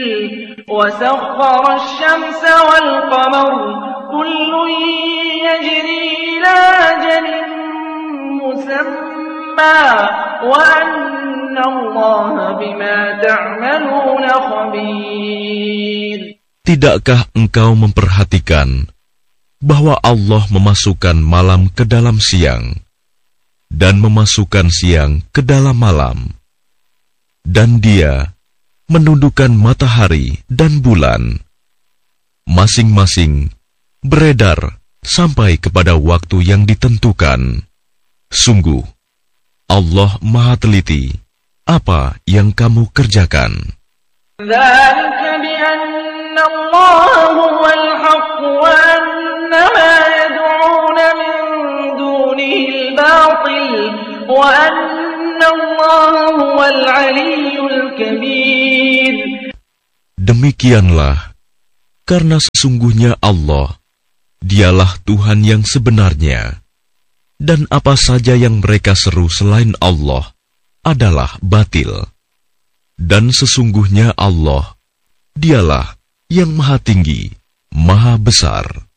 وسخر الشمس والقمر كل يجري إلى أجل مسمى وأن الله بما تعملون خبير. Tidakkah engkau memperhatikan bahwa Allah memasukkan malam ke dalam siang dan memasukkan siang ke dalam malam, dan Dia menundukkan matahari dan bulan, masing-masing beredar sampai kepada waktu yang ditentukan. Sungguh, Allah Maha Teliti apa yang kamu kerjakan. ذلك بأن الله هو الحق وأن ما يدعون من دونه الباطل وأن الله هو العلي الكبير. Demikianlah, karena sesungguhnya Allah, Dialah Tuhan yang sebenarnya, dan apa saja yang mereka seru selain Allah adalah batil. Dan sesungguhnya Allah, Dialah yang Maha Tinggi, Maha Besar.